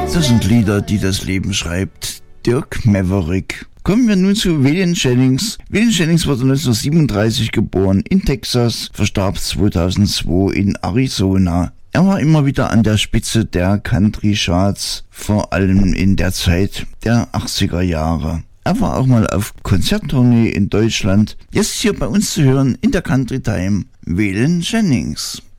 Das sind Lieder, die das Leben schreibt. Dirk Maverick. Kommen wir nun zu Waylon Jennings. Waylon Jennings wurde 1937 geboren in Texas, verstarb 2002 in Arizona. Er war immer wieder an der Spitze der Country-Charts, vor allem in der Zeit der 80er Jahre. Er war auch mal auf Konzerttournee in Deutschland. Jetzt hier bei uns zu hören in der Country Time, Waylon Jennings.